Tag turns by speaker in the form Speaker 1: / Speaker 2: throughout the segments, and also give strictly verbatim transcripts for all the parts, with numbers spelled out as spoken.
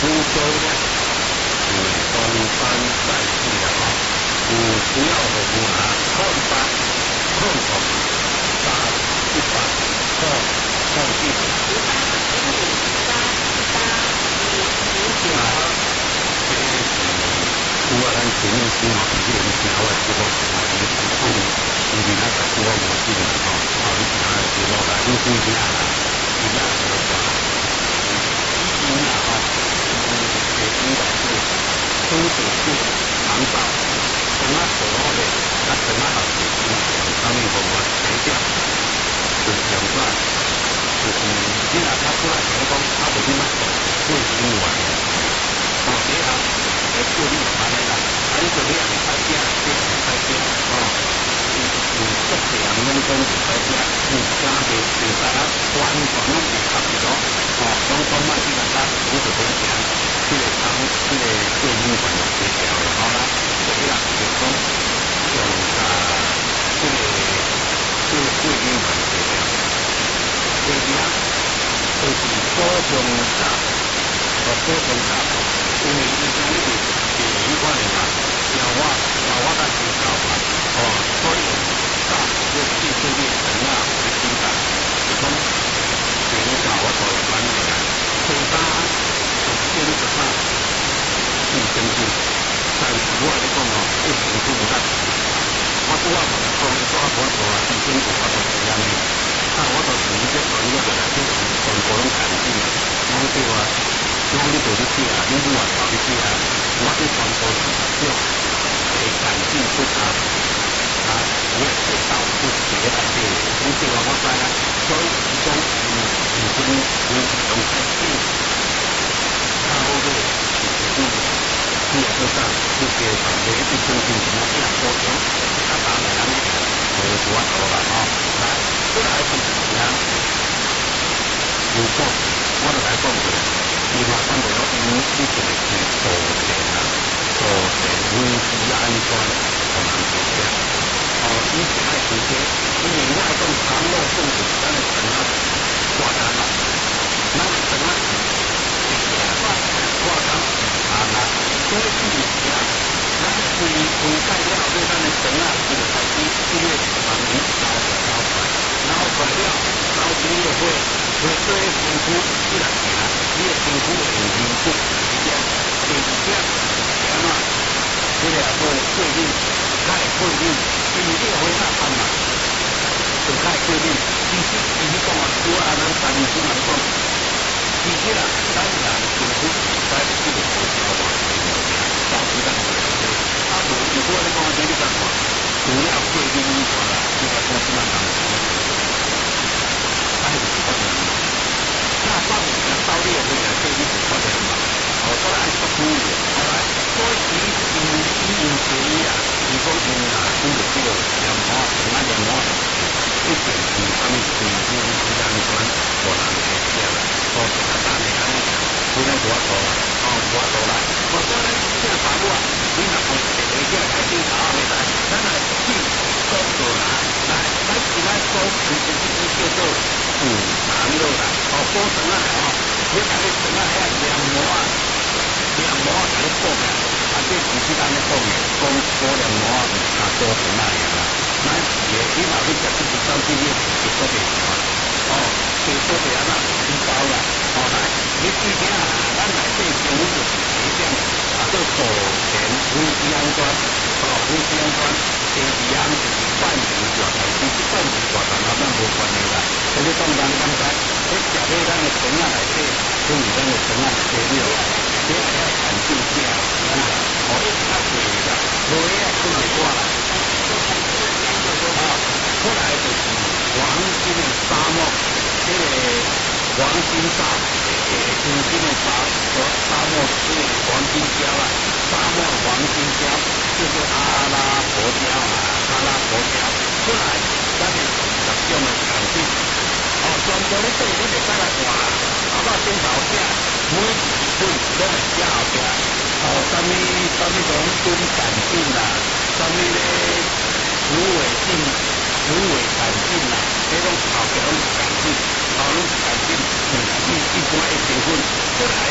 Speaker 1: 收量，嗯，东山再起了哈，有需要服务啊，空八空空八一八空空一十八一零八八一零九。这是有啊，咱前面先吼，伊个以前我节目啊，伊个节目，因为咱在节目模式嘛吼，哦，你听下节目啦，你听听啦，伊也无话，以前啦吼，嗯，这应该是春节是长照，等啊所有的，啊等啊后是有啥物方法解决，就是用啥，就是你若他出来讲讲，他无你乜做，做另外的，哦，你啊。在做你安尼啦，啊，你做你也袂使食，你也袂使食，哦，有有足济人拢讲袂使食，有啥袂袂使啊，完全拢袂合适咯，哦，拢讲莫去甲他五十分钱，这个汤这个贵宾馆就结掉了，好啦，第一啦，就讲用啊这个这个贵宾馆结掉，第二啦，就是补充价，哦，补充价。因为以前你是电影馆的嘛，然后我然后我甲介绍嘛，哦，所以早要记住你的电话的记载，就讲电影馆我做专业啦，初三就先十八四千斤，但是我来讲哦，一千都无得，我拄仔问讲，你说我做啊四千五，我做这样的，啊，我做直接专业的来，这全部拢干净，拢对啊。我你做你吃啊，你母啊搞你吃啊，我这全部是种会赶尽不差啊，我会到不绝来的，你对我我知啦，所以是讲嗯，已经有用太久，较好个就是嗯，你也做啥，你介绍你一千斤什么样多少，啊，当然啦，无多少啦哦，来，再来就是啥，如果我就来讲过。伊嘛讲袂了，因为你一个是导电啊，导电危机安全，互人做些。哦，以前爱做些，因为我讲长路政府咱的城啊，挂单啦，咱的城啊是一下挂挂单是安啦，所以以前咱规规盖了后头，咱的城啊就开始一月十八日烧烧出来，然后出来了，烧几月会会做些辛苦，几来行。你的辛苦会辛苦，一点，第二点，是安怎？这个也做贵宾，较会贵宾，因为这个回答案嘛，就较会贵宾。其实，其实讲啊，拄啊，咱三年前来讲，其实啊，咱人辛苦在这个国家话，到时咱就会说，啊，无如果你讲啊，你讲话，除了贵宾以外啦，这个公司咱人，还是其他人。那放你到你的回来，对你是发展嘛？哦，当然是不的。好来，所以伊因伊因这伊啊，伊讲因啊，因就这个连膜，另外连膜一定是他们对于治安全可能会这样。哦，啊，当然安尼讲，非常多多啦，哦，多多来。我说呢，这个法律啊，你若讲一个这个警察没来，咱来去搜索啦，来，咱现在搜，其实是叫做。嗯，难了啦，哦，补绳啊，哦，你睇你绳啊，遐两膜啊，两膜啊，睇你补嘅，啊，即是即咱咧讲嘅，讲补两膜啊，啊，补绳啊样啦，咱是嘅，你若你食出去手机，你是做袂完，哦，是做袂安啦，知道啦，哦，来，你最惊啊，咱内底政府就是这种，啊，做保全危机安全，哦，危机安全，第二项就是办理活动，其实办理活动啊，咱无关系啦。所以讲咱感觉，你食喺咱嘅城仔内底，因为咱嘅城仔内底了，你还要产出价，是啦，哦，一较贵啦，无嘢出嚟多啦。啊，后来就是黄金嘅沙漠，这个黄金沙，诶，黄金嘅沙和沙漠，这个黄金礁啦，沙漠黄金礁，就是阿拉伯礁啊，阿拉伯礁，后来咱嘅十种嘅产品。哦，全部你对你袂使来换，啊，到顶头写每一份拢会写后壁，哦，什么什么龙尊产品啦，什么咧芦苇镜、芦苇产品啦，这种后壁拢是产品，哦，拢是产品，嗯，一一般的成分，过来其他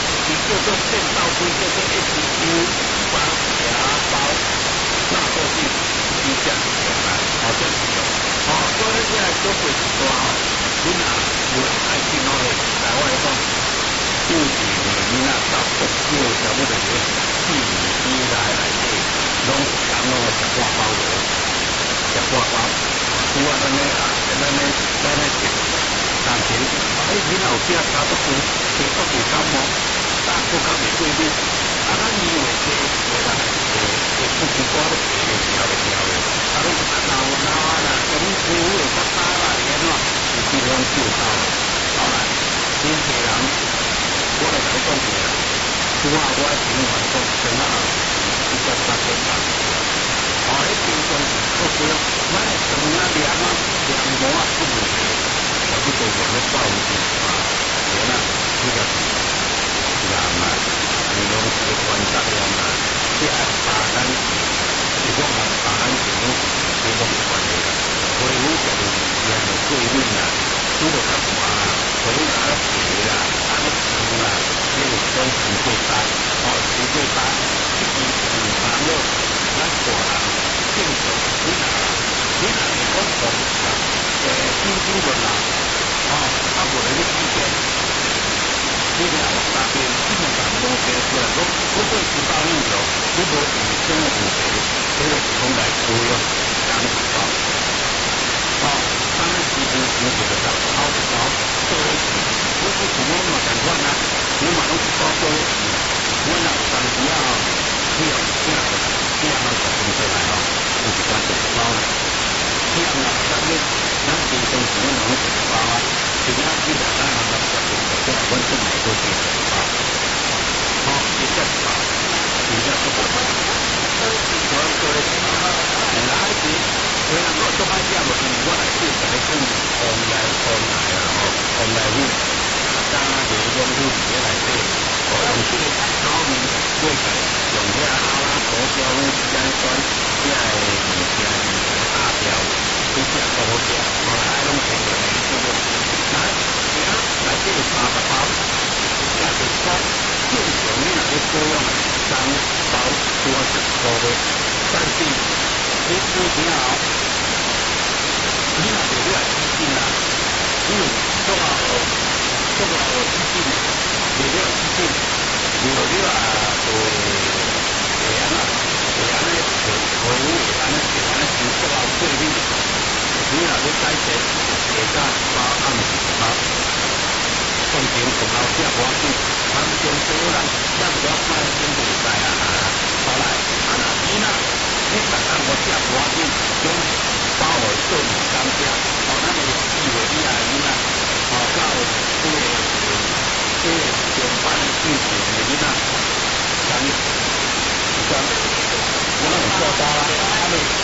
Speaker 1: 叫做线道龟，叫做 H U 八芽包，那个是比较强啦，哦，这是哦，哦，所以这来做过一段哦，你若有爱听我的，台湾讲，幼稚园囡仔到国小差不多是四年级来内底，拢讲我食挂包的，食挂包，有啊，咱咧啊，咱咧咱咧食，当前，哎，囡仔有食差不多，差不多感冒。大不较袂过敏，啊，咱以为这这啦，这这不奇怪的，这条的条的，啊，拢啊老老啊啦，什么师傅有较早啦，安怎，是是拢救到，后来真济人，我来甲你讲起啦，拄啊我情况讲，真啊，一只八千八，哦，迄平常时好少，咱的肠啊凉啊凉膜啊不问题，差不多就咧报应啊，对啦，这个。人啊，你拢是个观察量啊，即系把咱，如果按把咱政府提供的管理啦，维护这个人的过敏啦，拄着较寒啊，回来了皮啦，啊咧痒啦，这个讲肠过单，哦，肠过单，一支肠肠肉，咱大人正常，你若你若是讲讲诶，新新闻啦，哦，啊无咧你意见。你若有三边基本上无解出来，讲如果知道那种，你无预先的问题，这个是讲来使用当时包。哦，当然其实你这个叫好的包，做一起，我是怎么嘛感觉呢？我嘛拢是包做一起，我若有当时啊，你要这样的，这样的小工出来哦，就是讲这个包了。这样啊，咱们咱平常时拢拢这个包啊。其他基本上咱们说这个温度美都是很高，好，一下子高，一下子不高，都是主要做的什么？哪一些？虽然我做买家，我是我来做这个生意，online online 啊，哦，online 户，当然就是用户也来做，我用这个高明会来用这个阿拉伯标呢，这样选这个物件大标，这些高标，后来拢成为这个。来，而家来这个三十包，也就是讲，正常你若咧使用的三包多十个月，但是你付钱后，你若袂了基金啦，因为做啊好，做啊好基金的，袂了基金，无了啊，就会安怎，会安尼会会有会安尼会安尼收做啊过敏，你若要改善，下早包暗时包。从前从头吃无要紧，咱从小咱咱不要看先就会知啊。后来啊那囡仔，你逐工无吃无要紧，种包互做二工吃，哦，咱个四岁以下囡仔，哦到这个这个中班进前的囡仔，咱咱我有做包啊。